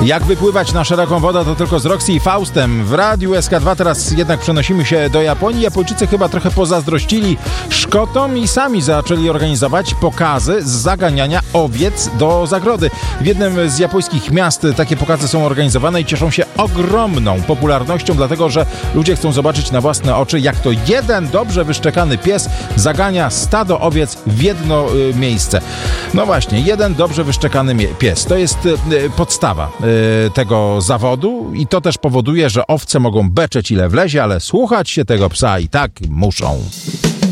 Jak wypływać na szeroką wodę, to tylko z Roxy i Faustem. W Radiu SK2 teraz jednak przenosimy się do Japonii. Japończycy chyba trochę pozazdrościli Szkotom i sami zaczęli organizować pokazy z zaganiania owiec do zagrody. W jednym z japońskich miast takie pokazy są organizowane i cieszą się ogromną popularnością, dlatego że ludzie chcą zobaczyć na własne oczy, jak to jeden dobrze wyszczekany pies zagania stado owiec w jedno miejsce. No właśnie, jeden dobrze wyszczekany pies. To jest podstawa tego zawodu i to też powoduje, że owce mogą beczeć ile wlezie, ale słuchać się tego psa i tak muszą.